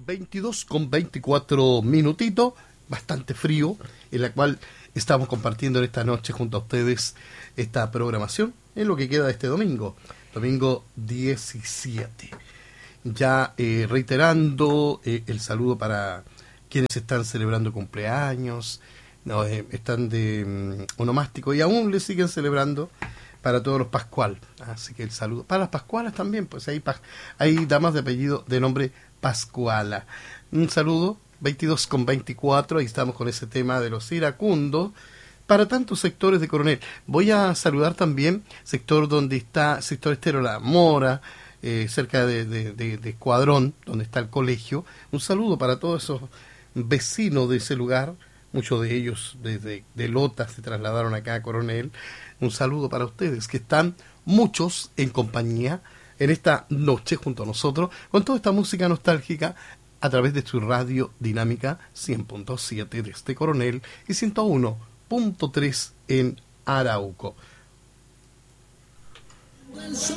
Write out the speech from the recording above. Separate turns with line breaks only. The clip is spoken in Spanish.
22 con 24 minutitos, bastante frío, en la cual estamos compartiendo en esta noche junto a ustedes esta programación en lo que queda de este domingo 17. Ya reiterando el saludo para quienes están celebrando cumpleaños, no, están de onomástico y aún le siguen celebrando, para todos los Pascual. Así que el saludo para las Pascualas también, pues hay damas de apellido de nombre Pascuala. Un saludo, 22 con 24, ahí estamos con ese tema de los iracundos para tantos sectores de Coronel. Voy a saludar también sector donde está, sector Estero La Mora, cerca de Escuadrón, donde está el colegio. Un saludo para todos esos vecinos de ese lugar, muchos de ellos desde de Lota se trasladaron acá a Coronel. Un saludo para ustedes, que están muchos en compañía en esta noche junto a nosotros, con toda esta música nostálgica a través de su radio dinámica 100.7 desde Coronel y 101.3 en Arauco.
El sol